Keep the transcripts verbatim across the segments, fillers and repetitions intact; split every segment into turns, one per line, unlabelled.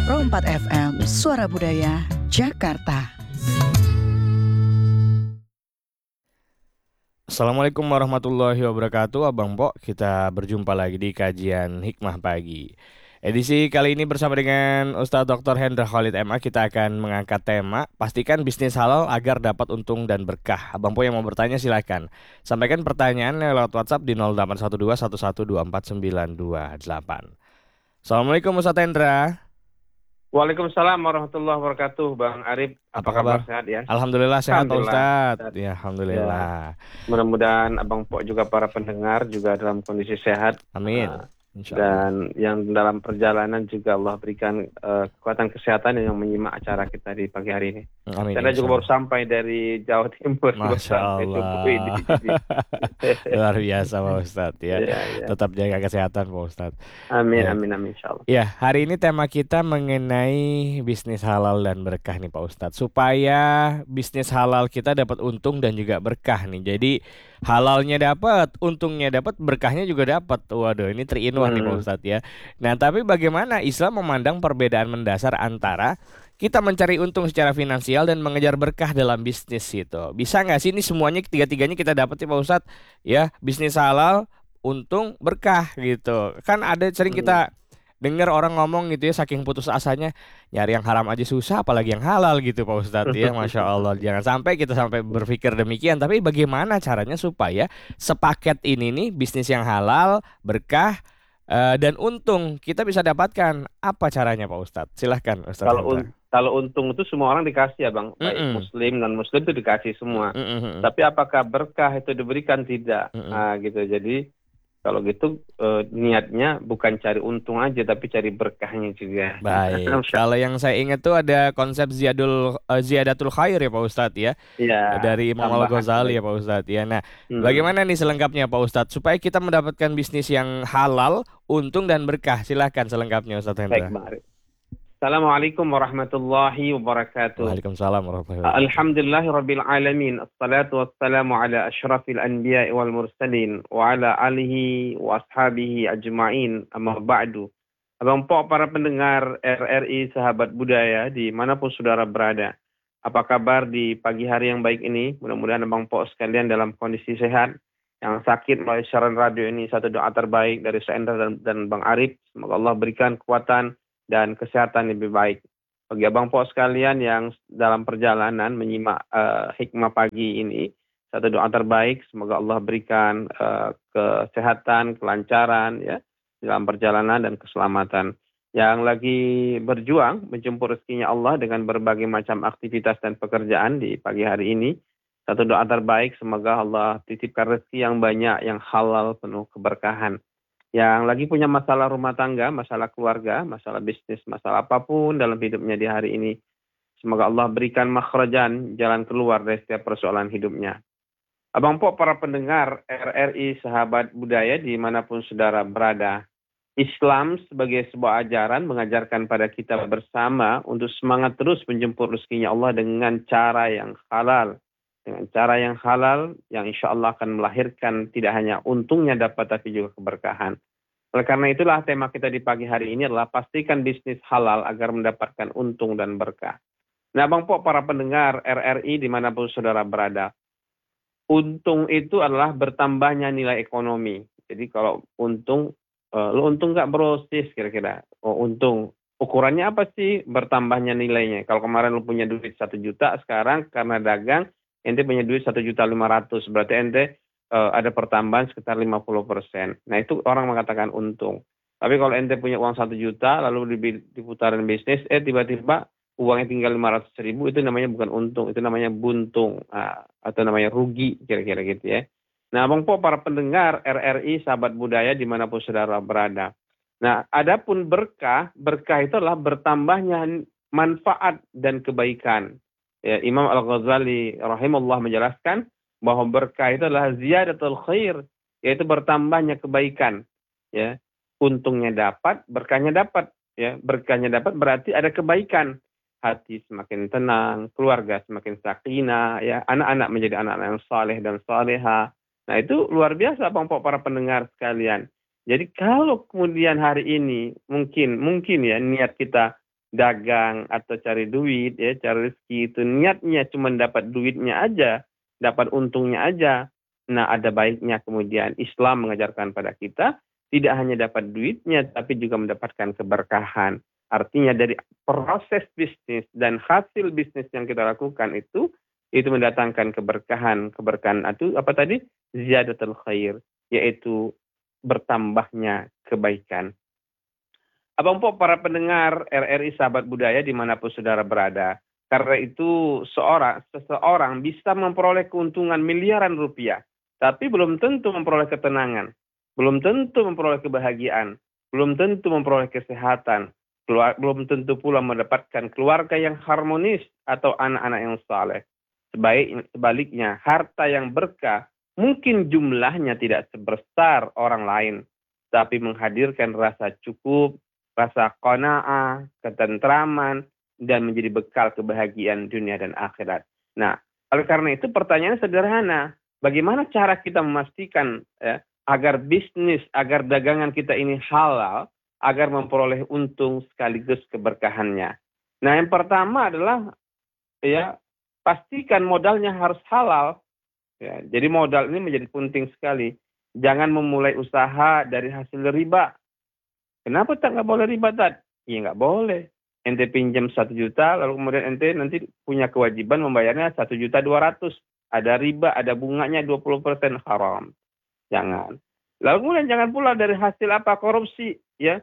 Pro empat F M, Suara Budaya, Jakarta.
Assalamualaikum warahmatullahi wabarakatuh, Abang Pok. Kita berjumpa lagi di kajian Hikmah Pagi. Edisi kali ini bersama dengan Ustadz doktor Hendra Khalid M A, kita akan mengangkat tema pastikan bisnis halal agar dapat untung dan berkah. Abang Pok yang mau bertanya silakan. Sampaikan pertanyaannya lewat WhatsApp di nol delapan satu dua satu satu dua empat sembilan dua delapan. Assalamualaikum Ustadz Hendra.
Waalaikumsalam warahmatullahi wabarakatuh, Bang Arif. Apa,
Apa
kabar?
kabar?
Sehat ya?
Alhamdulillah sehat Pak
Alhamdulillah.
Ustadz. Ya, alhamdulillah.
Mudah-mudahan Abang Pok juga para pendengar juga dalam kondisi sehat.
Amin.
Uh,
Insya Allah.
dan yang dalam perjalanan juga Allah berikan uh, kekuatan kesehatan yang menyimak acara kita di pagi hari ini.
Amin.
Saya
insya
juga baru
Allah.
sampai dari Jawa Timur. baru
Masya
sampai
Allah.
Jokowi di sini.
Luar biasa Pak Ustadz ya.
Ya, ya.
Tetap jaga kesehatan Pak Ustadz.
Amin,
Baik.
amin, amin, insya Allah.
Ya, hari ini tema kita mengenai bisnis halal dan berkah nih Pak Ustadz. Supaya bisnis halal kita dapat untung dan juga berkah nih. Jadi halalnya dapat, untungnya dapat, berkahnya juga dapat. Waduh, ini three in one nih Pak
Hmm.
Ustadz ya. Nah, tapi bagaimana Islam memandang perbedaan mendasar antara kita mencari untung secara finansial dan mengejar berkah dalam bisnis itu? Bisa nggak sih ini semuanya tiga-tiganya kita dapat ya Pak Ustadz? Ya, bisnis halal, untung, berkah gitu. Kan ada sering
Hmm.
kita dengar orang ngomong gitu ya, saking putus asanya nyari yang haram aja susah apalagi yang halal gitu Pak Ustadz ya. Masya Allah, jangan sampai kita sampai berpikir demikian. Tapi bagaimana caranya supaya sepaket ini nih, bisnis yang halal, berkah, eh, dan untung kita bisa dapatkan? Apa caranya Pak Ustadz? Silahkan Ustadz
Kalau
Hendra.
un- kalau untung itu semua orang dikasih ya Bang, baik
Mm-mm.
Muslim non Muslim itu dikasih semua.
Mm-mm.
Tapi apakah berkah itu diberikan? Tidak.
Mm-mm.
Nah, gitu. Jadi kalau gitu eh, niatnya bukan cari untung aja, tapi cari berkahnya juga.
Baik, kalau yang saya ingat tuh ada konsep ziyadul eh, ziyadatul khair ya Pak Ustadz ya,
Iya,
dari Imam
tambahan
Al-Ghazali ya
kebaikan.
Pak Ustadz ya. Nah,
Hmm.
bagaimana nih selengkapnya Pak Ustadz supaya kita mendapatkan bisnis yang halal, untung dan berkah? Silahkan selengkapnya Ustadz
Baik,
Hendra.
Bang Arif. Assalamualaikum warahmatullahi wabarakatuh.
Waalaikumsalam warahmatullahi wabarakatuh.
Alhamdulillahirabbil alamin. Assalatu wassalamu ala asyrafil anbiya'i wal mursalin wa ala alihi wa ashabihi ajma'in. Amma ba'du. Abang Pok, para pendengar R R I Sahabat Budaya dimanapun saudara berada. Apa kabar di pagi hari yang baik ini? Mudah-mudahan Abang Pok sekalian dalam kondisi sehat. Yang sakit melalui siaran radio ini, satu doa terbaik dari saya dan, dan Bang Arif. Semoga Allah berikan kekuatan dan kesehatan lebih baik. Bagi Abang Pok sekalian yang dalam perjalanan menyimak uh, hikmah pagi ini, satu doa terbaik, semoga Allah berikan uh, kesehatan, kelancaran ya dalam perjalanan dan keselamatan. Yang lagi berjuang menjemput rezekinya Allah dengan berbagai macam aktivitas dan pekerjaan di pagi hari ini, satu doa terbaik, semoga Allah titipkan rezeki yang banyak, yang halal, penuh keberkahan. Yang lagi punya masalah rumah tangga, masalah keluarga, masalah bisnis, masalah apapun dalam hidupnya di hari ini, semoga Allah berikan makhrajan, jalan keluar dari setiap persoalan hidupnya. Abang Pok, para pendengar R R I Sahabat Budaya dimanapun saudara berada, Islam sebagai sebuah ajaran mengajarkan pada kita bersama untuk semangat terus menjemput rezekinya Allah dengan cara yang halal. Dengan cara yang halal yang insya Allah akan melahirkan tidak hanya untungnya dapat tapi juga keberkahan. Oleh karena itulah tema kita di pagi hari ini adalah pastikan bisnis halal agar mendapatkan untung dan berkah. Nah Bang Pok, para pendengar R R I dimanapun saudara berada, untung itu adalah bertambahnya nilai ekonomi. Jadi kalau untung, uh, lo untung nggak brosis kira-kira? Oh untung, ukurannya apa sih bertambahnya nilainya? Kalau kemarin lo punya duit satu juta, sekarang karena dagang, ente punya duit satu juta lima ratus, berarti ente uh, ada pertambahan sekitar lima puluh persen. Nah itu orang mengatakan untung. Tapi kalau ente punya uang satu juta, lalu diputarin bisnis, eh tiba-tiba uangnya tinggal lima ratus ribu, itu namanya bukan untung, itu namanya buntung, nah, atau namanya rugi, kira-kira gitu ya. Nah Bang Po, para pendengar R R I Sahabat Budaya dimanapun saudara berada. Nah adapun berkah, berkah itu adalah bertambahnya manfaat dan kebaikan. Ya, Imam Al-Ghazali rahimahullah menjelaskan bahwa berkah itu adalah ziyadatul khair, yaitu bertambahnya kebaikan. Ya, untungnya dapat, berkahnya dapat. Ya, berkahnya dapat berarti ada kebaikan. Hati semakin tenang, keluarga semakin sakinah, ya, anak-anak menjadi anak-anak yang saleh dan saleha. Nah itu luar biasa Bang Pok, para pendengar sekalian. Jadi kalau kemudian hari ini mungkin mungkin ya niat kita dagang atau cari duit, ya, cari rezeki itu niatnya cuma dapat duitnya aja, dapat untungnya aja. Nah, ada baiknya kemudian Islam mengajarkan pada kita tidak hanya dapat duitnya tapi juga mendapatkan keberkahan. Artinya dari proses bisnis dan hasil bisnis yang kita lakukan itu itu mendatangkan keberkahan. Keberkahan itu apa tadi? Ziyadatul khair, yaitu bertambahnya kebaikan. Abang Po, para pendengar R R I Sahabat Budaya dimanapun saudara berada, karena itu seorang seseorang bisa memperoleh keuntungan miliaran rupiah, tapi belum tentu memperoleh ketenangan, belum tentu memperoleh kebahagiaan, belum tentu memperoleh kesehatan, belum tentu pula mendapatkan keluarga yang harmonis atau anak-anak yang saleh. Sebaik, sebaliknya, harta yang berkah mungkin jumlahnya tidak sebesar orang lain, tapi menghadirkan rasa cukup, rasa qanaah, ketentraman, dan menjadi bekal kebahagiaan dunia dan akhirat. Nah, oleh karena itu pertanyaan sederhana, bagaimana cara kita memastikan ya, agar bisnis, agar dagangan kita ini halal, agar memperoleh untung sekaligus keberkahannya. Nah, yang pertama adalah ya pastikan modalnya harus halal. Ya, jadi modal ini menjadi penting sekali. Jangan memulai usaha dari hasil riba. Kenapa tak nggak boleh riba, Tad? Iya nggak boleh. Ente pinjam satu juta, lalu kemudian ente nanti punya kewajiban membayarnya satu juta dua ratus. Ada riba, ada bunganya dua puluh persen, haram. Jangan. Lalu kemudian jangan pula dari hasil apa? Korupsi. Ya,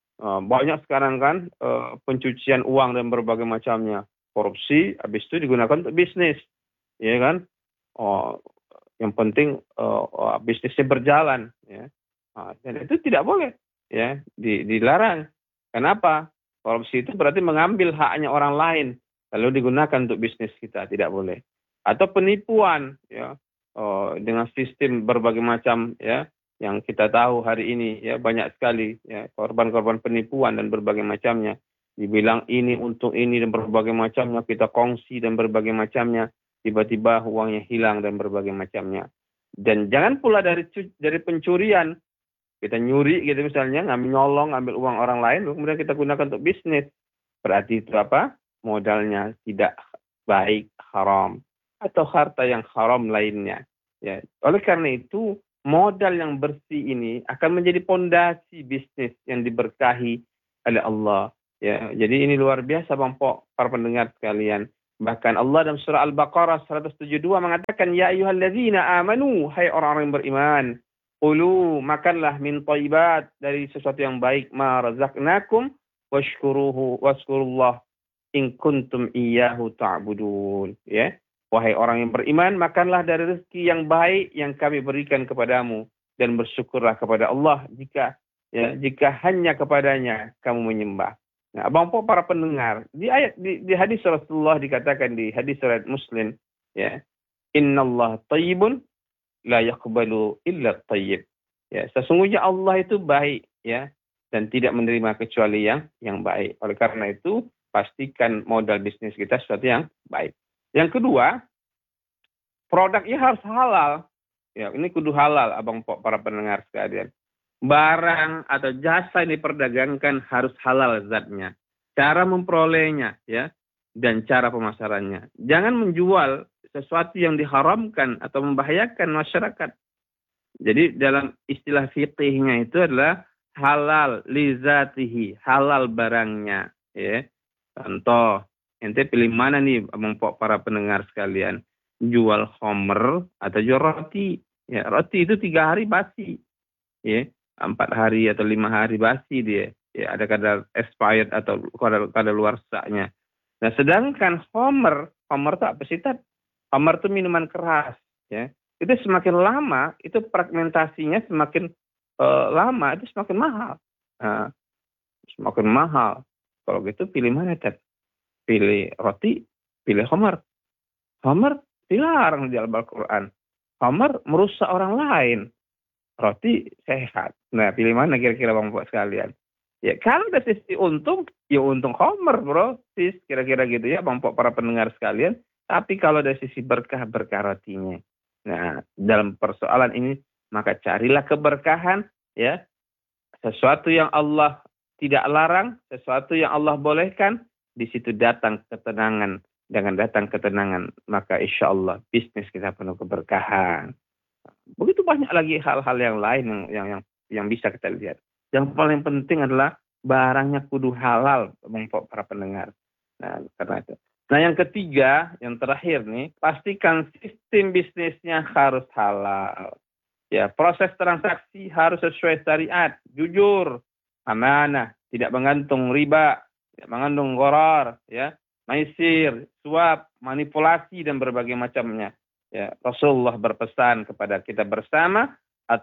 banyak sekarang kan pencucian uang dan berbagai macamnya. Korupsi, habis itu digunakan untuk bisnis, ya kan? Oh, yang penting uh, bisnisnya berjalan, ya. Nah, dan itu tidak boleh, ya, dilarang. Kenapa? Korupsi itu berarti mengambil haknya orang lain, lalu digunakan untuk bisnis kita, tidak boleh. Atau penipuan, ya, oh, dengan sistem berbagai macam, ya, yang kita tahu hari ini, ya, banyak sekali, ya, korban-korban penipuan dan berbagai macamnya. Dibilang ini untuk ini dan berbagai macamnya, kita kongsi dan berbagai macamnya, tiba-tiba uangnya hilang dan berbagai macamnya. Dan jangan pula dari dari pencurian, kita nyuri gitu misalnya, ngambil nyolong, ngambil uang orang lain, kemudian kita gunakan untuk bisnis. Berarti itu apa? Modalnya tidak baik, haram, atau harta yang haram lainnya. Ya, oleh karena itu modal yang bersih ini akan menjadi pondasi bisnis yang diberkahi oleh Allah. Ya, jadi ini luar biasa Bang Po, para pendengar sekalian. Bahkan Allah dalam surah Al-Baqarah seratus tujuh puluh dua mengatakan, Ya ayyuhalladzina amanu, hai orang-orang yang beriman, qulu, makanlah min thayyibat, dari sesuatu yang baik, ma razaqnakum, washkuruhu, waskurullah, in kuntum iyyahu ta'budun. Ya, wahai orang yang beriman, makanlah dari rezeki yang baik yang kami berikan kepadamu, dan bersyukurlah kepada Allah jika ya, jika hanya kepadanya kamu menyembah. Nah, Abang Po, para pendengar, di ayat di, di hadis Rasulullah dikatakan di hadis riwayat Muslim, ya, Innallaha thayyibun la yaqbalu illa thayyib. Ya, sesungguhnya Allah itu baik, ya, dan tidak menerima kecuali yang yang baik. Oleh karena itu, pastikan modal bisnis kita sesuatu yang baik. Yang kedua, produknya harus halal. Ya, ini kudu halal, Abang Po, para pendengar sekalian. Barang atau jasa yang diperdagangkan harus halal zatnya. Cara memperolehnya, ya, dan cara pemasarannya. Jangan menjual sesuatu yang diharamkan atau membahayakan masyarakat. Jadi dalam istilah fikihnya itu adalah halal li zatihi, halal barangnya, ya. Contoh, ente pilih mana nih Abang Po, para pendengar sekalian? Jual khamr atau jual roti? Ya, roti itu tiga hari basi, ya. Empat hari atau lima hari basi dia, ya, ada kadar expired atau kadar kadar luarsanya. Nah, sedangkan khamr, khamr itu apa sih, Tad? Khamr itu minuman keras, ya. Itu semakin lama, itu fragmentasinya semakin uh, lama, itu semakin mahal. Nah, semakin mahal. Kalau gitu pilih mana, Tad? Pilih roti, pilih khamr. Khamr dilarang di Al-Quran. Khamr merusak orang lain. Roti sehat. Nah, pilih mana kira-kira Bang Po sekalian? Ya, kalau dari sisi untung, ya untung khamr, bro. Sis, kira-kira gitu ya Bang Po, para pendengar sekalian. Tapi kalau dari sisi berkah, berkah rotinya. Nah, dalam persoalan ini, maka carilah keberkahan, ya. Sesuatu yang Allah tidak larang, sesuatu yang Allah bolehkan, di situ datang ketenangan. Dengan datang ketenangan, maka insya Allah bisnis kita penuh keberkahan. Begitu banyak lagi hal-hal yang lain yang yang yang, yang bisa kita lihat. Yang paling penting adalah barangnya kudu halal, para pendengar. Nah, karena itu. Nah, yang ketiga, yang terakhir nih, pastikan sistem bisnisnya harus halal. Ya, proses transaksi harus sesuai syariat, jujur, amanah, tidak menggantung riba, tidak mengandung gharar, ya, maisir, suap, manipulasi dan berbagai macamnya. Ya, Rasulullah berpesan kepada kita bersama,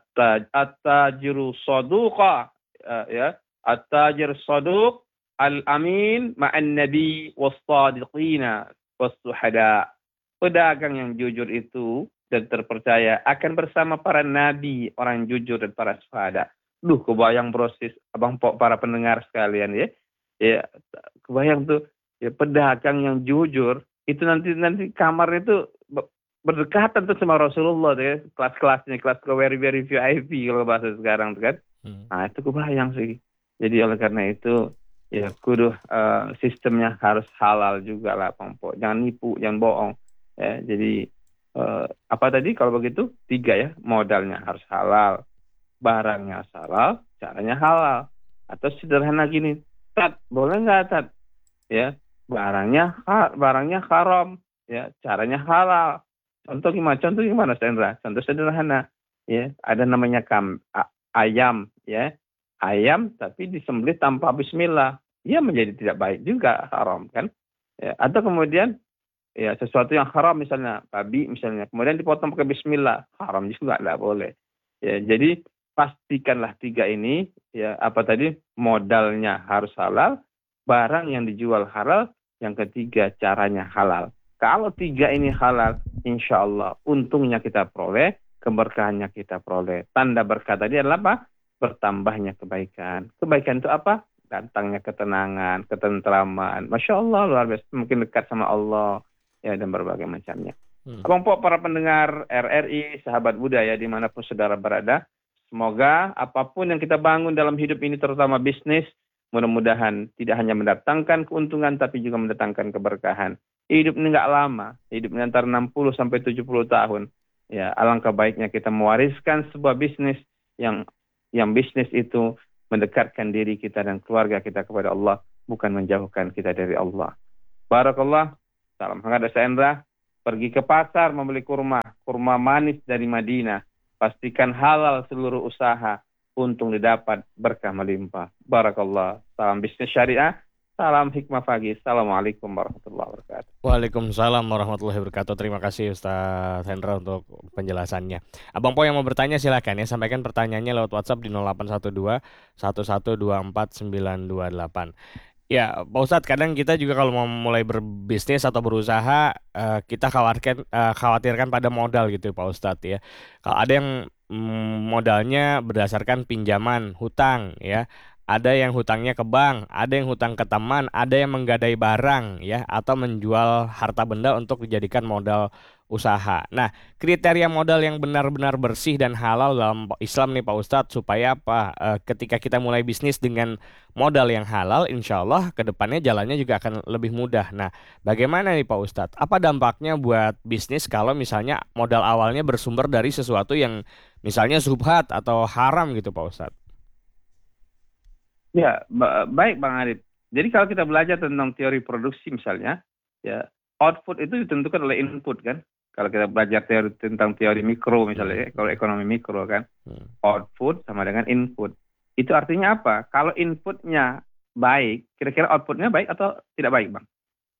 at-tajiru saduqa, ya, at-tajir saduq al-amin ma'an nabi was-sadiqina was-suhada. Pedagang yang jujur itu dan terpercaya akan bersama para nabi, orang yang jujur dan para syuhada. Duh, kebayang proses abang pok para pendengar sekalian ya. Ya, kebayang tuh ya, pedagang yang jujur itu nanti nanti kamarnya itu berdekatan tuh sama Rasulullah tuh ya, kelas-kelasnya, kelas ke very very V I P kalau bahasa sekarang tuh kan. Hmm. Nah, itu kebayang sih. Jadi oleh karena itu ya kudu uh, sistemnya harus halal juga lah, Pampo. Jangan nipu, jangan bohong. Ya, jadi uh, apa tadi kalau begitu? Tiga ya, modalnya harus halal, barangnya harus halal, caranya halal. Atau sederhana gini, Tat, boleh nggak Tat? Ya, barangnya barangnya haram, ya, caranya halal. Contoh gimana? Contoh gimana, Sandra? Contoh sederhana, ya, ada namanya kam, a, ayam, ya, ayam tapi disembelih tanpa bismillah, ya menjadi tidak baik juga, haram kan? Ya, atau kemudian ya sesuatu yang haram misalnya babi misalnya, kemudian dipotong pakai bismillah, haram juga, tidak boleh. Ya, jadi pastikanlah tiga ini, ya apa tadi, modalnya harus halal, barang yang dijual halal, yang ketiga caranya halal. Kalau tiga ini halal, insya Allah untungnya kita peroleh, keberkahannya kita peroleh. Tanda berkah tadi adalah apa? Bertambahnya kebaikan. Kebaikan itu apa? Datangnya ketenangan, ketentraman. Masya Allah, luar biasa. Mungkin dekat sama Allah, ya, dan berbagai macamnya. Hmm. Abang Pok, para pendengar R R I, sahabat budaya, dimanapun saudara berada, semoga apapun yang kita bangun dalam hidup ini, terutama bisnis, mudah-mudahan tidak hanya mendatangkan keuntungan, tapi juga mendatangkan keberkahan. Hidup ini nggak lama, hidup ini antara enam puluh sampai tujuh puluh tahun. Ya, alangkah baiknya kita mewariskan sebuah bisnis yang yang bisnis itu mendekatkan diri kita dan keluarga kita kepada Allah, bukan menjauhkan kita dari Allah. Barakallah, salam hangat dari Sandra. Pergi ke pasar membeli kurma, kurma manis dari Madinah. Pastikan halal seluruh usaha, untung didapat, berkah melimpah. Barakallah. Salam bisnis syariah, salam hikmah pagi. Assalamualaikum warahmatullahi wabarakatuh.
Waalaikumsalam warahmatullahi wabarakatuh. Terima kasih Ustaz Hendra untuk penjelasannya. Abang Po yang mau bertanya silakan ya, sampaikan pertanyaannya lewat WhatsApp di nol delapan satu dua satu satu dua empat sembilan dua delapan. Ya, Pak Ustadz, kadang kita juga kalau mau mulai berbisnis atau berusaha, uh, kita khawatirkan, uh, khawatirkan pada modal gitu Pak Ustadz ya. Kalau ada yang mm, modalnya berdasarkan pinjaman, hutang ya. Ada yang hutangnya ke bank, ada yang hutang ke teman, ada yang menggadai barang ya, atau menjual harta benda untuk dijadikan modal usaha. Nah, kriteria modal yang benar-benar bersih dan halal dalam Islam nih Pak Ustadz, supaya apa? E, ketika kita mulai bisnis dengan modal yang halal, insya Allah ke depannya jalannya juga akan lebih mudah. Nah, bagaimana nih Pak Ustadz? Apa dampaknya buat bisnis kalau misalnya modal awalnya bersumber dari sesuatu yang misalnya subhat atau haram gitu Pak Ustadz?
Ya, ba- baik Bang Arif. Jadi kalau kita belajar tentang teori produksi misalnya, ya, output itu ditentukan oleh input kan. Kalau kita belajar teori tentang teori mikro misalnya, hmm. kalau ekonomi mikro kan, hmm. output sama dengan input. Itu artinya apa? Kalau inputnya baik, kira-kira outputnya baik atau tidak baik, Bang?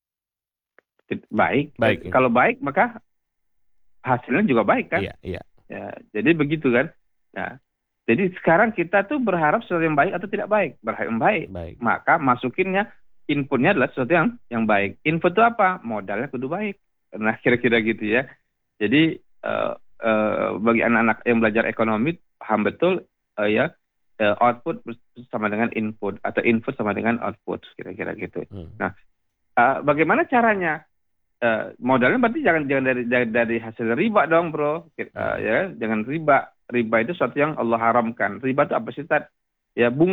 Baik.
Baik.
Kalau baik maka hasilnya juga baik kan?
Iya, iya.
Ya, jadi begitu kan. Nah, jadi sekarang kita tuh berharap sesuatu yang baik atau tidak baik? Berharap yang baik.
baik.
Maka masukinnya, inputnya adalah sesuatu yang yang baik. Input itu apa? Modalnya kudu baik. Nah, kira-kira gitu ya. Jadi uh, uh, bagi anak-anak yang belajar ekonomi paham betul uh, ya uh, output sama dengan input atau input sama dengan output, kira-kira gitu. Hmm. Nah, uh, bagaimana caranya? Uh, modalnya berarti jangan jangan dari dari, dari hasil riba dong, bro. Uh, ya, jangan riba. Riba itu sesuatu yang Allah haramkan. Riba itu apa sih, Tad? Ya, bunga.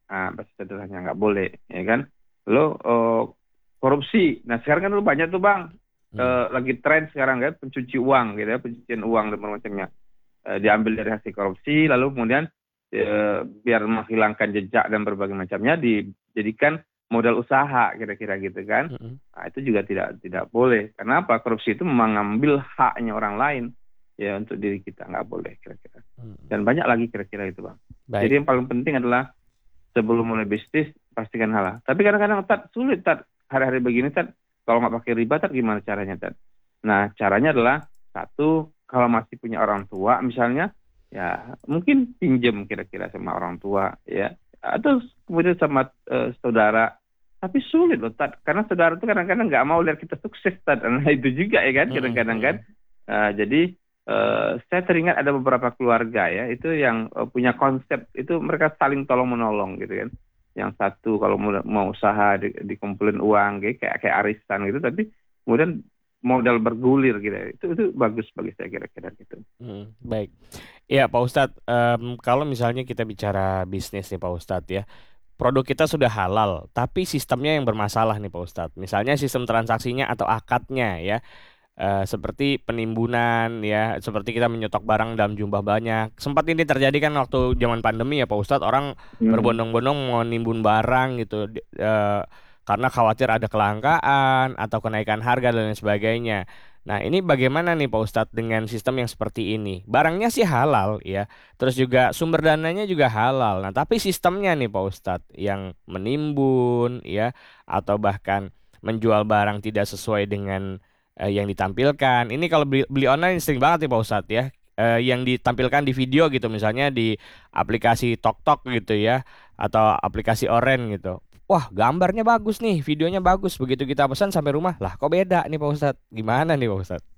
Nah, bahasa sederhananya nggak boleh, ya kan? Lalu eh, korupsi. Nah, sekarang kan lu banyak tuh Bang,
Hmm.
eh, lagi tren sekarang kan pencuci uang gitu ya, pencucian uang dan macamnya. Eh, diambil dari hasil korupsi, lalu kemudian eh, biar menghilangkan jejak dan berbagai macamnya dijadikan modal usaha kira-kira gitu kan.
Mm-mm.
Nah, itu juga tidak tidak boleh. Karena apa? Korupsi itu mengambil haknya orang lain ya untuk diri kita, nggak boleh kira-kira.
Hmm.
Dan banyak lagi kira-kira itu Bang. Jadi
Baik.
yang paling penting adalah sebelum mulai bisnis pastikan halal. Tapi kadang-kadang Tad sulit Tad hari-hari begini Tad kalau nggak pakai riba Tad gimana caranya Tad? Nah caranya adalah satu, kalau masih punya orang tua misalnya ya mungkin pinjem kira-kira sama orang tua ya, atau kemudian sama eh, saudara. Tapi sulit loh Tad, karena saudara itu kadang-kadang nggak mau lihat kita sukses Tad. Nah itu juga ya kan kadang-kadang kan. Eh, jadi Uh, saya teringat ada beberapa keluarga ya itu yang uh, punya konsep itu mereka saling tolong menolong gitu kan. Yang satu kalau mau, mau usaha di, dikumpulin uang gitu, kayak kayak arisan gitu, tapi kemudian modal bergulir gitu. Itu itu bagus bagi saya kira-kira gitu.
Hmm, baik. Ya Pak Ustadz, em, kalau misalnya kita bicara bisnis nih Pak Ustadz ya, produk kita sudah halal, tapi sistemnya yang bermasalah nih Pak Ustadz. Misalnya sistem transaksinya atau akadnya ya, eh, seperti penimbunan ya, seperti kita menyetok barang dalam jumlah banyak. Sempat ini terjadi kan waktu zaman pandemi ya Pak Ustadz, orang
Hmm.
berbondong-bondong mau nimbun barang gitu, di- eh, karena khawatir ada kelangkaan atau kenaikan harga dan lain sebagainya. Nah, ini bagaimana nih Pak Ustadz dengan sistem yang seperti ini? Barangnya sih halal ya, terus juga sumber dananya juga halal. Nah, tapi sistemnya nih Pak Ustadz yang menimbun ya, atau bahkan menjual barang tidak sesuai dengan eh, yang ditampilkan. Ini kalau beli, beli online sering banget nih Pak Ustadz ya. Eh, yang ditampilkan di video gitu, misalnya di aplikasi TokTok gitu ya, atau aplikasi Oren gitu. Wah, gambarnya bagus nih, videonya bagus. Begitu kita pesan sampai rumah, lah kok beda nih Pak Ustadz? Gimana nih Pak Ustadz?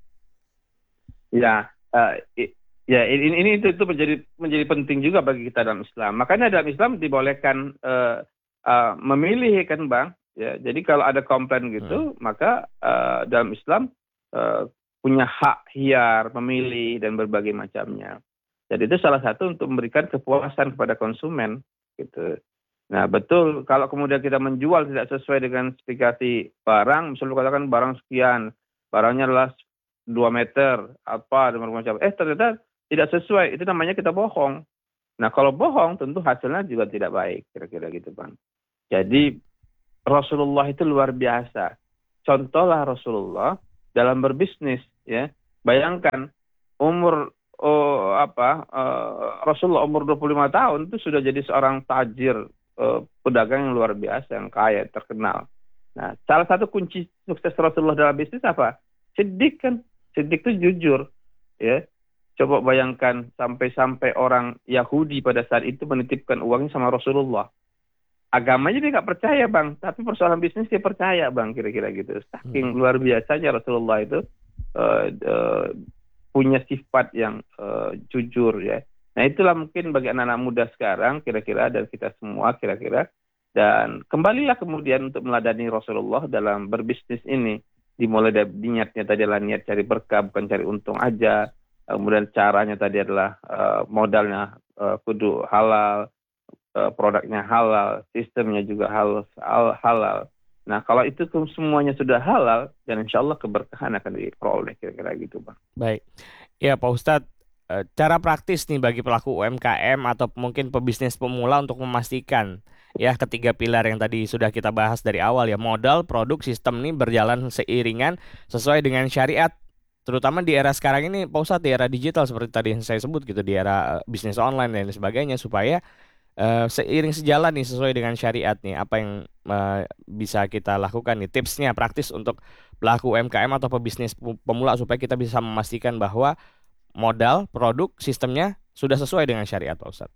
Ya, uh, i- ya ini, ini itu, itu menjadi menjadi penting juga bagi kita dalam Islam. Makanya dalam Islam dibolehkan uh, uh, memilih kan Bang. Ya, jadi kalau ada komplain gitu, maka uh, dalam Islam uh, punya hak hiar, memilih dan berbagai macamnya. Jadi itu salah satu untuk memberikan kepuasan kepada konsumen gitu. Nah betul, kalau kemudian kita menjual tidak sesuai dengan spesifikasi barang, misalnya katakan barang sekian, barangnya adalah dua meter, apa, dan macam-macam. Eh ternyata tidak sesuai, itu namanya kita bohong. Nah kalau bohong tentu hasilnya juga tidak baik, kira-kira gitu Bang. Jadi Rasulullah itu luar biasa. Contohlah Rasulullah dalam berbisnis ya. Bayangkan umur oh, apa uh, Rasulullah umur dua puluh lima tahun itu sudah jadi seorang tajir, uh, pedagang yang luar biasa, yang kaya, terkenal. Nah, salah satu kunci sukses Rasulullah dalam bisnis apa? Siddiq kan. Siddiq itu jujur ya. Coba bayangkan sampai-sampai orang Yahudi pada saat itu menitipkan uangnya sama Rasulullah. Agamanya dia nggak percaya Bang, tapi persoalan bisnis dia percaya Bang, kira-kira gitu. Saking luar biasanya Rasulullah itu uh, uh, punya sifat yang uh, jujur ya. Nah itulah mungkin bagi anak-anak muda sekarang kira-kira dan kita semua kira-kira. Dan kembalilah kemudian untuk meladani Rasulullah dalam berbisnis ini. Dimulai dari niatnya tadi adalah niat cari berkah, bukan cari untung aja. Kemudian caranya tadi adalah uh, modalnya uh, kudu halal, produknya halal, sistemnya juga halal, halal. Nah, kalau itu semuanya sudah halal, dan insya Allah keberkahan akan diperoleh, kira-kira gitu, Bang.
Baik. Ya, Pak Ustadz, eh, cara praktis nih bagi pelaku U M K M atau mungkin pebisnis pemula untuk memastikan ya ketiga pilar yang tadi sudah kita bahas dari awal ya, modal, produk, sistem ini berjalan seiringan sesuai dengan syariat. Terutama di era sekarang ini, Pak Ustadz, di era digital seperti tadi yang saya sebut gitu, di era eh, bisnis online dan lain sebagainya, supaya Uh, seiring sejalan nih sesuai dengan syariat nih, apa yang uh, bisa kita lakukan nih, tipsnya praktis untuk pelaku U M K M atau pebisnis pemula supaya kita bisa memastikan bahwa modal, produk, sistemnya sudah sesuai dengan syariat, Pak Ustadz.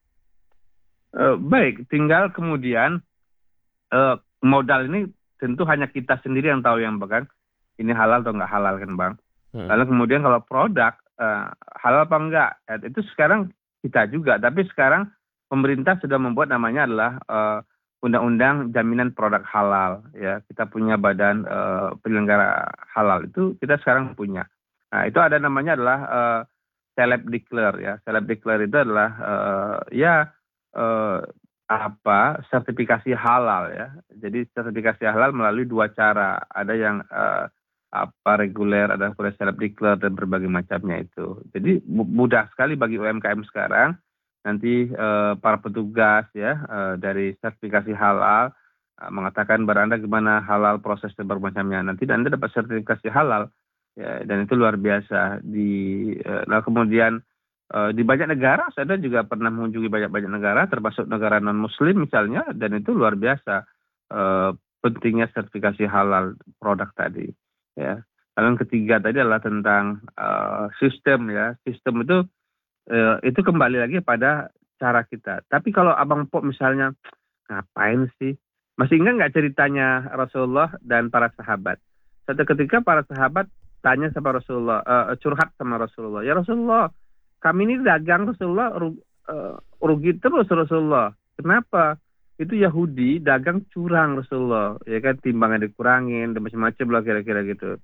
Uh, baik, tinggal kemudian uh, modal ini tentu hanya kita sendiri yang tahu yang pegang ini halal atau nggak halal kan Bang. Hmm. Lalu kemudian kalau produk uh, halal apa enggak, ya, itu sekarang kita juga, tapi sekarang pemerintah sudah membuat namanya adalah uh, Undang-Undang Jaminan Produk Halal. Ya, kita punya badan uh, penyelenggara halal itu kita sekarang punya. Nah, itu ada namanya adalah uh, Seleb Declare ya. Seleb Declare itu adalah uh, ya uh,
apa sertifikasi halal ya. Jadi sertifikasi halal melalui dua cara. Ada yang eh, apa reguler, ada yang self declare dan berbagai macamnya itu. Jadi mudah sekali bagi U M K M sekarang. Nanti eh, para petugas ya eh, dari sertifikasi halal eh, mengatakan kepada Anda gimana halal proses dan berbagai macamnya. Nanti Anda dapat sertifikasi halal ya, dan itu luar biasa. Di eh, nah kemudian Uh, di banyak negara, saya juga pernah mengunjungi banyak-banyak negara, termasuk negara non-Muslim misalnya, dan itu luar biasa uh, pentingnya sertifikasi halal produk tadi. Ya. Lalu yang ketiga tadi adalah tentang uh, sistem ya, sistem itu uh, itu kembali lagi pada cara kita. Tapi kalau Abang Pok misalnya, ngapain sih? Masih ingat nggak ceritanya Rasulullah dan para sahabat? Satu ketika para sahabat tanya sama Rasulullah, uh, curhat sama Rasulullah, ya Rasulullah, kami ini dagang Rasulullah rugi, uh, rugi terus Rasulullah. Kenapa? Itu Yahudi dagang curang Rasulullah. Ya kan timbangan dikurangin dan macam-macam lah kira-kira gitu.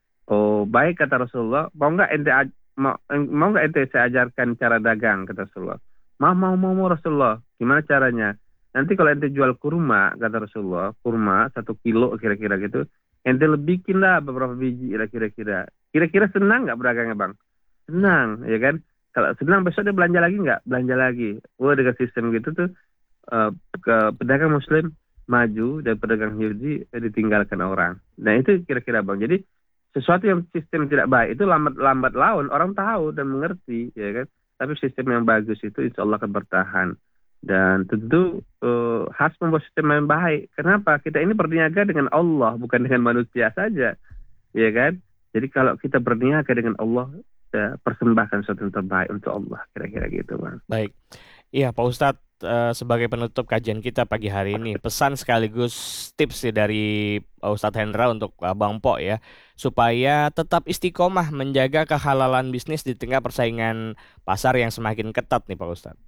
Oh baik kata Rasulullah. Mau nggak ente mau, mau nggak ente saya ajarkan cara dagang kata Rasulullah. Mau mau mau, mau Rasulullah. Gimana caranya? Nanti kalau ente jual kurma kata Rasulullah, kurma satu kilo kira-kira gitu. Ente lebihin lah beberapa biji lah kira-kira. Kira-kira senang nggak beragangnya bang? Senang ya kan? Kalau senang besok dia belanja lagi nggak? Belanja lagi. Wah dengan sistem gitu tuh uh, ke pedagang Muslim maju dan pedagang Yahudi ditinggalkan orang. Nah itu kira-kira bang. Jadi sesuatu yang sistem tidak baik itu lambat-lambat laun orang tahu dan mengerti, ya kan. Tapi sistem yang bagus itu insya Allah akan bertahan. Dan tentu uh, harus membuat sistem yang baik. Kenapa? Kita ini berniaga dengan Allah bukan dengan manusia saja, ya kan. Jadi kalau kita berniaga dengan Allah, ya, persembahkan sesuatu yang terbaik untuk Allah, kira-kira gitu bang.
Baik, iya Pak Ustadz, uh, sebagai penutup kajian kita pagi hari ini, pesan sekaligus tips nih dari Pak Ustadz Hendra untuk Abang Pok ya, supaya tetap istiqomah menjaga kehalalan bisnis di tengah persaingan pasar yang semakin ketat nih Pak Ustadz.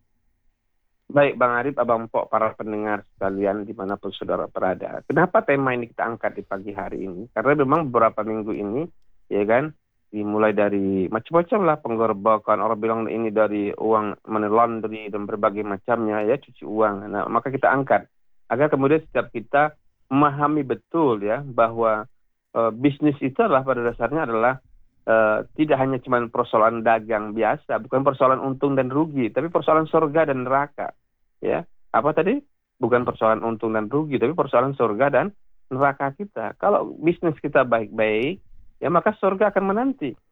Baik Bang Arif, Abang Pok, para pendengar sekalian dimanapun saudara berada. Kenapa tema ini kita angkat di pagi hari ini? Karena memang beberapa minggu ini, ya kan, dimulai dari macam-macam lah penggerbekan, orang bilang ini dari uang money laundry dan berbagai macamnya ya, cuci uang. Nah maka kita angkat agar kemudian setiap kita memahami betul ya bahwa e, bisnis itu adalah pada dasarnya adalah e, tidak hanya cuma persoalan dagang biasa, bukan persoalan untung dan rugi, tapi persoalan surga dan neraka ya. Apa tadi? Bukan persoalan untung dan rugi, tapi persoalan surga dan neraka kita. Kalau bisnis kita baik-baik, ya maka surga akan menanti.